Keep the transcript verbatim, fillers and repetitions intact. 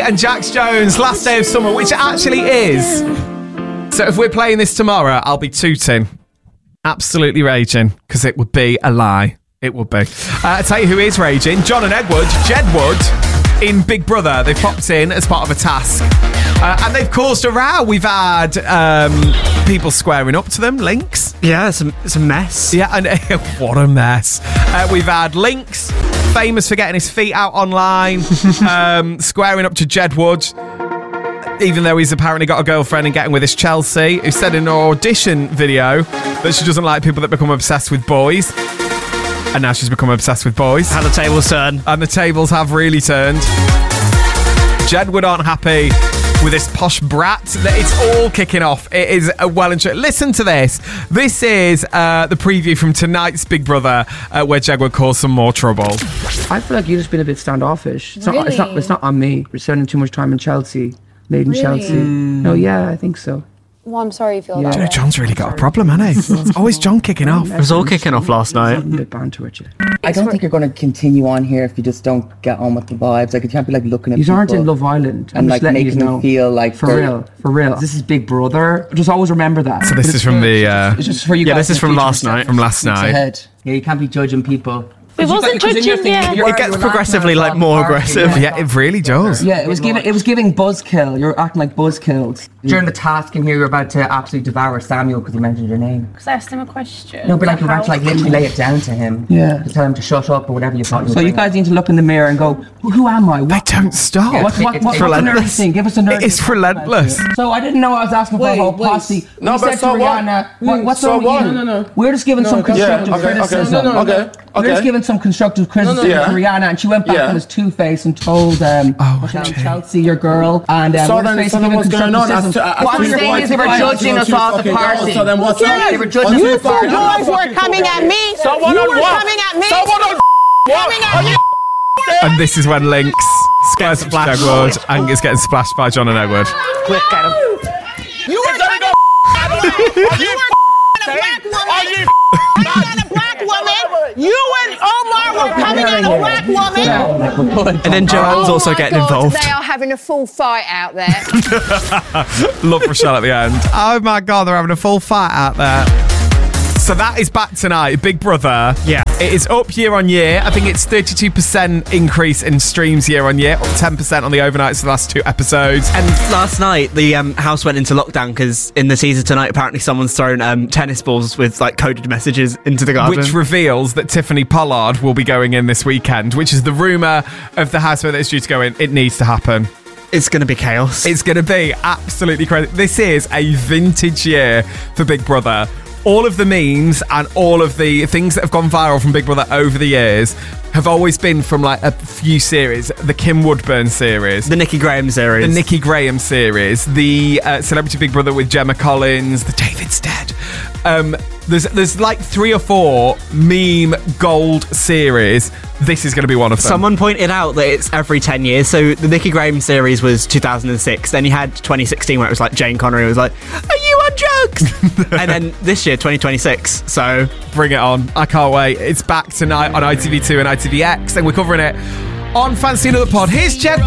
and Jax Jones, Last Day of Summer, which it actually is. So if we're playing this tomorrow, I'll be tooting. Absolutely raging, because it would be a lie. It would be. Uh, I'll tell you who is raging. John and Edward, Jedward, in Big Brother. They've popped in as part of a task. Uh, and they've caused a row. We've had um, people squaring up to them, Lynx. Yeah, it's a, it's a mess. Yeah, and what a mess. Uh, we've had Lynx, famous for getting his feet out online, um, squaring up to Jedward, even though he's apparently got a girlfriend and getting with this Chelsea, who said in an audition video that she doesn't like people that become obsessed with boys. And now she's become obsessed with boys. How the tables turn. And the tables have really turned. Jedward aren't happy with this posh brat. It's all kicking off. It is a well and truly. Listen to this. This is uh, the preview from tonight's Big Brother, uh, where Jedward caused some more trouble. I feel like you've just been a bit standoffish. It's, Really? not, it's not. It's not on me. We're spending too much time in Chelsea, made in Really? Chelsea. No, yeah, I think so. Well, I'm sorry you feel Yeah. that You know, way. John's really got a problem, hasn't he? It's always John kicking off. It was all kicking off last night. A bit banter with you. I don't think you're going to continue on here if you just don't get on with the vibes. Like, you can't be like looking at You people aren't in Love Island. I'm and just like letting making you know. them feel like For they're- real, for real. This is Big Brother. Just always remember that. So this is from the uh, It's just for you Yeah, guys this is to from teach last yourself. night. from last night. Ahead. Yeah, you can't be judging people. We wasn't Because in your judging, thing, yeah. you're- It gets you're progressively laughing like at more the party. aggressive. Yeah, it really does. Yeah, it was giving it was giving buzzkill. You're acting like buzzkilled. During the task in here, you're about to absolutely devour Samuel because he mentioned your name. Because I asked him a question. No, but like you're about to How- like literally lay it down to him. Yeah. To tell him to shut up or whatever you thought. So you guys need to look in the mirror and go, who, who am I? They What, don't stop. what, what, It's what, what's the nerdy relentless. thing? Give us a nerdy It's relentless. So I didn't know I was asking for a Wait, whole wait. posse. No, We but said so to what? Rihanna, what, what's So wrong with what? you? No, no, no. We're just giving some Yeah, constructive okay, okay. criticism. No, no, okay, We're just okay. giving some constructive criticism yeah. to Rihanna, and she went back Yeah. on his two-face and told um, Oh, what's her name, gee. Chelsea, your girl, and um, So we're then, just so then basically what's giving going on? constructive As to- as criticism. to What I'm your saying point, is they were you judging two us off the fucking girls, party. so then what's Yeah, they were judging You us two off the party. boys were coming at me. So what you on were what? coming at me. So what on Coming at me. And this is when Lynx squares up to Jedward and is getting splashed by John and Edward. Quick, get him. You were coming at You were a black woman. Coming at a black woman. You and Omar were coming at a black woman. And then Joanne's Oh also my getting God, involved. They are having a full fight out there. Love Rochelle at the end. Oh my God, they're having a full fight out there. So that is back tonight, Big Brother. Yeah. It is up year on year. I think it's thirty-two percent increase in streams year on year, up ten percent on the overnights for the last two episodes. And last night, the um, house went into lockdown because in the teaser tonight, apparently someone's thrown um, tennis balls with like coded messages into the garden. Which reveals that Tiffany Pollard will be going in this weekend, which is the rumour of the house where it's due to go in. It needs to happen. It's going to be chaos. It's going to be absolutely crazy. This is a vintage year for Big Brother. All of the memes and all of the things that have gone viral from Big Brother over the years have always been from like a few series. The Kim Woodburn series. The Nikki Graham series. The Nikki Graham series. The uh, Celebrity Big Brother with Gemma Collins. The David's Dead. Um, there's, there's like three or four meme gold series. This is going to be one of them. Someone pointed out that it's every ten years. So the Nikki Graham series was two thousand six. Then you had twenty sixteen where it was like Jane Connery was like, are you on drugs? And then this year, twenty twenty-six. So bring it on. I can't wait. It's back tonight on I T V two and I T V X, and we're covering it on Fancy Another Pod. Here's Jed.